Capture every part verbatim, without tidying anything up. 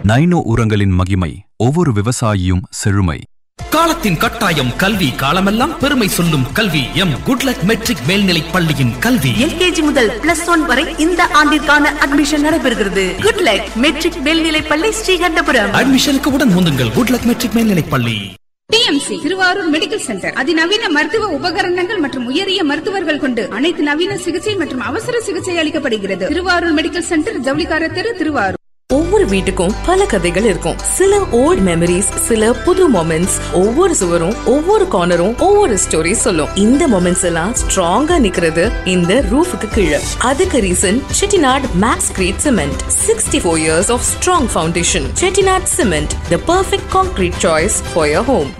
Nano உரங்களின் மகிமை, ஒவ்வொரு விவசாயியும் செழுமை. காலத்தின் கட்டாயம் கல்வி, காலமெல்லாம் பெருமை சொல்லும் கல்வி. எம் குட்லக் மெட்ரிக் மேல்நிலை பள்ளியின் கல்வி எல்கேஜி முதல் பிளஸ் ஒன் வரை இந்த ஆண்டிற்கான அட்மிஷன் நடைபெறுகிறது. குட்லக் மெட்ரிக் மேல்நிலை பள்ளி, ஸ்ரீகண்டபுரம். அட்மிஷனுக்கு உடன் முந்துங்கள். குட்லக் மெட்ரிக் மேல்நிலை பள்ளி. டிஎம்சி திருவாரூர் மெடிக்கல் சென்டர் அதிநவீன மருத்துவ உபகரணங்கள் மற்றும் உயரிய மருத்துவர்கள் கொண்டு அனைத்து நவீன சிகிச்சை மற்றும் அவசர சிகிச்சை அளிக்கப்படுகிறது. திருவாரூர் மெடிக்கல் சென்டர், ஜவுளிக்கார தெரு, திருவாரூர். ஒவ்வொரு வீட்டுக்கும் பல கதைகள் இருக்கும். சில ஓல்ட் மெமரிஸ், சில புது மொமெண்ட்ஸ். ஒவ்வொரு சுவரும், ஒவ்வொரு கார்னரும் ஒவ்வொரு ஸ்டோரி சொல்லும். இந்த மொமெண்ட்ஸ் எல்லாம் ஸ்ட்ராங்கா நிக்கிறது இந்த ரூஃபுக்கு கீழே. அதுக்கு reason Chettinad maths great cement. Sixty four years of strong foundation. Chettinad cement, the perfect concrete choice for your home.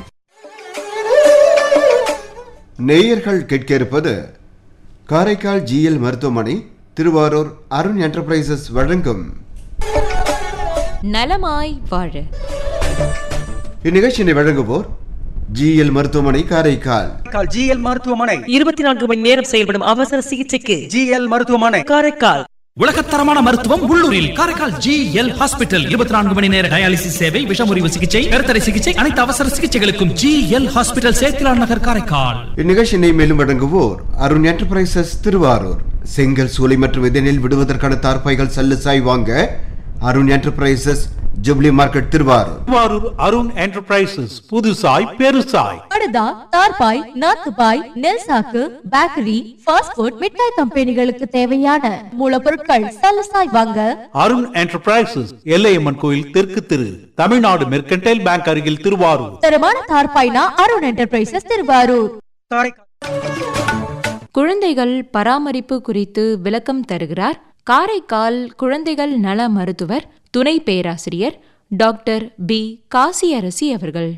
நேயர்கள் கேட்க இருப்பது காரைக்கால் ஜிஎல் மருத்துவமனை, திருவாரூர் அருண் என்டர்பிரைசஸ் வழங்கும் நலமாய் வாழ. இந்நிகழ்ச்சியை வழங்குவோர் ஜிஎல் மருத்துவமனை, காரைக்கால். ஜிஎல் மருத்துவமனை இருபத்தி நான்கு மணி நேரம் செயல்படும் அவசர சிகிச்சைக்கு ஜிஎல் மருத்துவமனை, காரைக்கால். உலகத்தரமான மருத்துவம் உள்ளூரில் காரைக்கால் ஜிஎல் ஹாஸ்பிட்டல். இருபத்தி நான்கு மணி நேர டயாலிசிஸ் சேவை, விஷமுறிவு சிகிச்சை, கருத்தடை சிகிச்சை, அனைத்து அவசர சிகிச்சைகளுக்கும் ஜிஎல் ஹாஸ்பிட்டல், சேத்திலான் நகர், காரைக்கால். இந்நிகழ்ச்சியை மேலும் வழங்குவோர் அருண் என்டர்பிரைசஸ், திருவாரூர். செங்கல், சூளை மற்றும் இதனில் விடுவதற்கான தார்பாய்கள் சல்லுசாய் வாங்க Arun enterprises, jubilee market, Thiruvarur. Thiruvarur Arun enterprises, புதுசாய் பெருசாய். படுதா, தார்பாய், நாத்துபாய், நெல் சாக்கு, பேக்கரி, ஃபாஸ்ட் ஃபுட், மிட்டாய் கம்பெனிகளுக்கு தேவையான மூலப்பொருட்கள் சலசாய் வாங்க அருண் என்டர்பிரைசஸ், எல்லையம்மன் கோயில் தெற்கு திரு, தமிழ்நாடு மெர்கன்டைல் பேங்க் அருகில், திருவாரூர். தரமான தார்பாய்னா அருண் என்டர்பிரைசஸ், திருவாரூர். குழந்தைகள் பராமரிப்பு குறித்து விளக்கம் தருகிறார் காரைக்கால் குழந்தைகள் நல மருத்துவர், துணை பேராசிரியர் டாக்டர் பி காசியரசி அவர்கள்.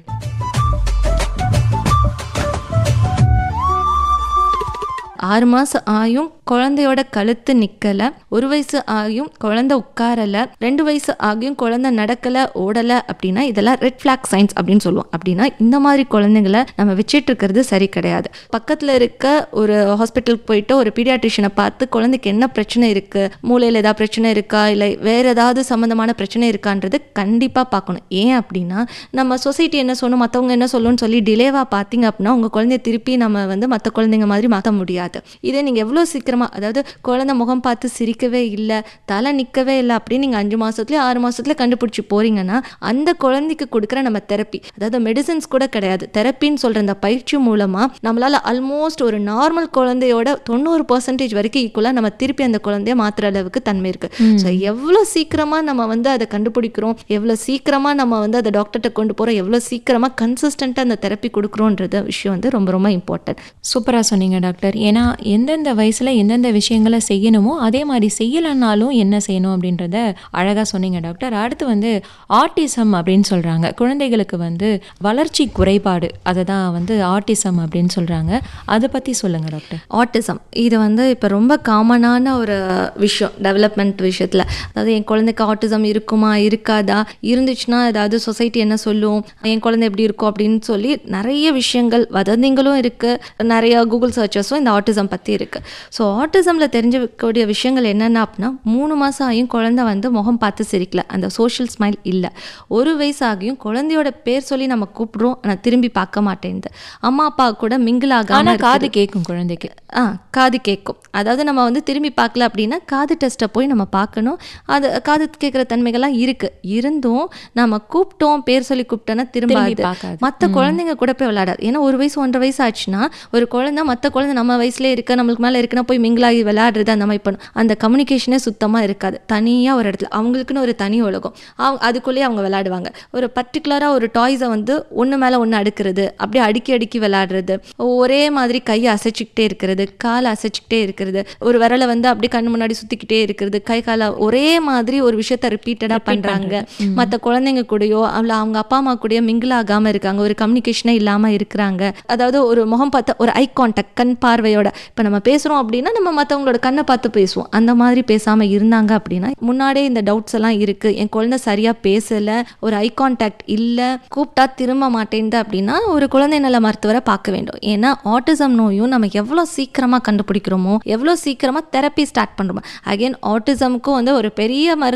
ஆறு மாதம் ஆயும் குழந்தையோட கழுத்து நிற்கலை, ஒரு வயசு ஆகியும் குழந்தை உட்காரலை, ரெண்டு வயசு ஆகியும் குழந்தை நடக்கலை, ஓடலை அப்படின்னா இதெல்லாம் ரெட் ஃப்ளாக் சைன்ஸ் அப்படின்னு சொல்லுவோம். அப்படின்னா இந்த மாதிரி குழந்தைங்களை நம்ம வச்சிட்டு இருக்கிறது சரி கிடையாது. பக்கத்தில் இருக்க ஒரு ஹாஸ்பிட்டலுக்கு போயிட்டு ஒரு பீடியாட்ரிஷனை பார்த்து குழந்தைக்கு என்ன பிரச்சனை இருக்குது, மூளையில் ஏதாவது பிரச்சனை இருக்கா, இல்லை வேறு ஏதாவது சம்மந்தமான பிரச்சனை இருக்கான்றது கண்டிப்பாக பார்க்கணும். ஏன் அப்படின்னா நம்ம சொசைட்டி என்ன சொல்லணும், மற்றவங்க என்ன சொல்லணும்னு சொல்லி டிலேவாக பார்த்தீங்க அப்படின்னா உங்கள் குழந்தைய திருப்பி நம்ம வந்து மற்ற குழந்தைங்க மாதிரி மாற்ற முடியாது. இதே நீங்கள் எவ்வளோ சீக்கிரமாக, அதாவது குழந்தை முகம் பார்த்து சிரிக்கவே இல்லை, தலை நிற்கவே இல்லை அப்படின்னு நீங்கள் அஞ்சு மாதத்துலேயே ஆறு மாதத்துல கண்டுபிடிச்சி போகிறீங்கன்னா அந்த குழந்தைக்கு கொடுக்குற நம்ம தெரப்பி, அதாவது மெடிசன்ஸ் கூட கிடையாது, தெரப்பின்னு சொல்கிற அந்த பயிற்சி மூலமாக நம்மளால் ஆல்மோஸ்ட் ஒரு நார்மல் குழந்தையோட தொண்ணூறு பர்சன்டேஜ் வரைக்கும் ஈக்குவலாக நம்ம திருப்பி அந்த குழந்தைய மாற்றுற அளவுக்கு தன்மை இருக்குது. ஸோ எவ்வளோ சீக்கிரமாக நம்ம வந்து அதை கண்டுபிடிக்கிறோம், எவ்வளோ சீக்கிரமாக நம்ம வந்து அதை டாக்டர்கிட்ட கொண்டு போகிறோம், எவ்வளோ சீக்கிரமாக கன்சிஸ்டண்ட்டாக அந்த தெரப்பி கொடுக்குறோன்றது விஷயம் வந்து ரொம்ப ரொம்ப இம்பார்ட்டன்ட். சூப்பராக சொன்னீங்க டாக்டர். ஏன்னா எந்தெந்த வயசில் எந்தெந்த விஷயங்களை செய்யணுமோ அதே மாதிரி செய்யலைன்னாலும் என்ன செய்யணும் அப்படின்றத அழகாக சொன்னீங்க டாக்டர். அடுத்து வந்து ஆட்டிசம் அப்படின்னு சொல்கிறாங்க. குழந்தைகளுக்கு வந்து வளர்ச்சி குறைபாடு, அதை தான் வந்து ஆட்டிசம் அப்படின்னு சொல்கிறாங்க. அதை பற்றி சொல்லுங்கள் டாக்டர். ஆட்டிசம் இது வந்து இப்போ ரொம்ப காமனான ஒரு விஷயம் டெவலப்மெண்ட் விஷயத்தில். அதாவது என் குழந்தைக்கு ஆட்டிசம் இருக்குமா இருக்காதா, இருந்துச்சுன்னா ஏதாவது சொசைட்டி என்ன சொல்லும், என் குழந்தை எப்படி இருக்கும் அப்படின்னு சொல்லி நிறைய விஷயங்கள் வதந்திங்களும் இருக்குது, நிறைய கூகுள் சர்ச்சஸும் இந்த ஆட்டிசம் பற்றி இருக்குது. ஸோ ஆட்டிசமில் தெரிஞ்சக்கூடிய விஷயங்கள் என்னென்ன அப்படின்னா, மூணு மாதம் ஆகியும் குழந்தை வந்து முகம் பார்த்து சிரிக்கல, அந்த சோஷியல் ஸ்மைல் இல்லை. ஒரு வயசு ஆகியும் குழந்தையோட பேர் சொல்லி நம்ம கூப்பிடுறோம், ஆனால் திரும்பி பார்க்க மாட்டேங்குது. அம்மா அப்பா கூட மிங்கிள் ஆகாம காது கேட்கும் குழந்தைக்கு. ஆ காது கேட்கும். அதாவது நம்ம வந்து திரும்பி பார்க்கல அப்படின்னா காது டெஸ்ட்டை போய் நம்ம பார்க்கணும். அது காது கேட்குற தன்மைகள்லாம் இருக்குது. இருந்தும் நம்ம கூப்பிட்டோம், பேர் சொல்லி கூப்பிட்டோன்னா திரும்ப மற்ற குழந்தைங்க கூட போய் விளையாடாது. ஏன்னா ஒரு வயசு ஒன்றரை வயசு ஆச்சுன்னா ஒரு குழந்தை மற்ற குழந்தை நம்ம வயசுலேயே இருக்க, நம்மளுக்கு மேலே இருக்குன்னா போய் மிங்கிளாகி விளையாடுறது அந்த மாதிரி பண்ணும். அந்த கம்யூனிகேஷனே சுத்தமாக இருக்காது. தனியாக ஒரு இடத்துல அவங்களுக்குன்னு ஒரு தனி உலகம், அவங்க அதுக்குள்ளேயே அவங்க விளையாடுவாங்க. ஒரு பர்டிகுலராக ஒரு டாய்ஸை வந்து ஒன்று மேலே ஒன்று அடுக்கிறது, அப்படியே அடுக்கி அடுக்கி விளையாடுறது, ஒரே மாதிரி கையை அசைச்சிக்கிட்டே இருக்கிறது, காலை அசைச்சிக்கிட்டே இருக்கிறது, ஒரு விரலை வந்து அப்படியே கண்ணு முன்னாடி சுற்றிக்கிட்டே இருக்கிறது, கை காலை ஒரே மாதிரி ஒரு விஷயத்த ரிப்பீட்டடாக பண்ணுறாங்க. மற்ற குழந்தைங்க கூடயோ அவளை அவங்க அப்பா அம்மா கூடயோ மிங்கிள் ஆகாமல் இருக்காங்க, ஒரு கம்யூனிகேஷனே இல்லாமல் இருக்கிறாங்க. அதாவது ஒரு முகம் பார்த்த ஒரு ஐ கான்டாக்ட், கண் பார்வையோட இப்போ நம்ம பேசுகிறோம் அப்படின்னா நம்ம மற்றவங்களோட கண்ணை பார்த்து பேசுவோம். அந்த மாதிரி பேசாமல் இருந்தாங்க அப்படின்னா முன்னாடியே இந்த டவுட்ஸ் எல்லாம் இருக்குது. என் குழந்தை சரியாக பேசலை, ஒரு ஐ கான்டாக்ட் இல்லை, கூப்பிட்டா திரும்ப மாட்டேங்குது அப்படின்னா ஒரு குழந்தை நல மருத்துவரை பார்க்க வேண்டும். ஏன்னா ஆட்டிசம் நோயும் நம்ம எவ்வளோ சீக்கிரமாக கண்டுபிடிக்கிறோமோ, எவ்வளோ சீக்கிரமாக தெரப்பி ஸ்டார்ட் பண்ணுறோமோ, அகைன் ஆட்டிசமுக்கும் வந்து ஒரு பெரிய மருந்து